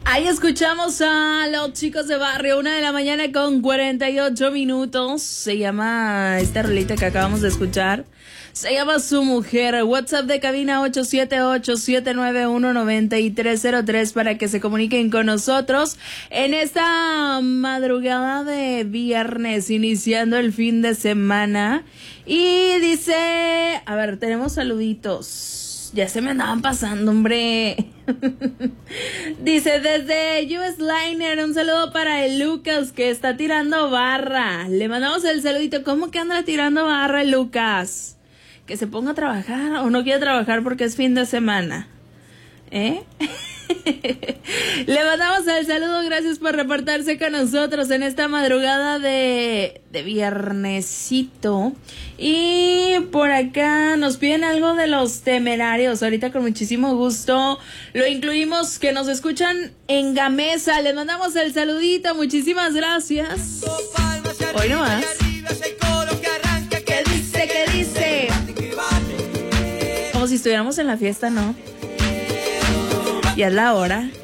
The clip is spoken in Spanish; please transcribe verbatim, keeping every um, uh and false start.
Ahí escuchamos a los chicos de barrio, una de la mañana con cuarenta y ocho minutos. Se llama esta rolita que acabamos de escuchar. Se llama Su Mujer. WhatsApp de cabina ocho siete ocho, siete nueve uno, nueve tres cero tres para que se comuniquen con nosotros en esta madrugada de viernes, iniciando el fin de semana. Y dice, a ver, tenemos saluditos. Ya se me andaban pasando, hombre. Dice, desde U S Liner, un saludo para el Lucas que está tirando barra. Le mandamos el saludito. ¿Cómo que anda tirando barra el Lucas? Que se ponga a trabajar o no quiere trabajar porque es fin de semana. ¿Eh? Le mandamos el saludo, gracias por reportarse con nosotros en esta madrugada de, de viernesito. Y por acá nos piden algo de Los Temerarios. Ahorita con muchísimo gusto lo incluimos, que nos escuchan en Gamesa. Les mandamos el saludito, muchísimas gracias. Hoy no más. ¿Qué dice? ¿Qué dice? Como si estuviéramos en la fiesta, ¿no? Ya es la hora.